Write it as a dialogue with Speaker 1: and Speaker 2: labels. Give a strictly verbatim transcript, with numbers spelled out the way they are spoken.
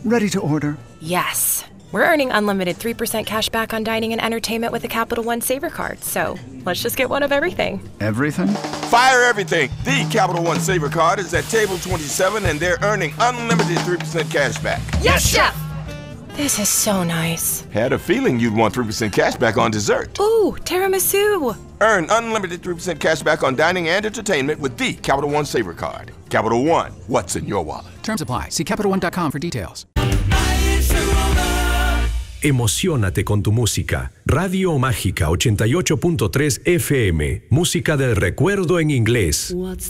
Speaker 1: Ready to order.
Speaker 2: Yes. We're earning unlimited three percent cash back on dining and entertainment with a Capital One Saver card. So let's just get one of everything.
Speaker 1: Everything?
Speaker 3: Fire everything. The Capital One Saver card is at table twenty-seven, and they're earning unlimited three percent cash back.
Speaker 2: Yes, Chef! This is so nice.
Speaker 3: Had a feeling you'd want three percent cash back on dessert.
Speaker 2: Ooh, tiramisu.
Speaker 3: Earn unlimited three percent cash back on dining and entertainment with the Capital One Saver card. Capital One, what's in your wallet?
Speaker 4: Terms apply. See Capital One dot com for details.
Speaker 5: Emociónate con tu música. Radio Mágica ochenta y ocho punto tres F M. Música del recuerdo en inglés.
Speaker 6: What's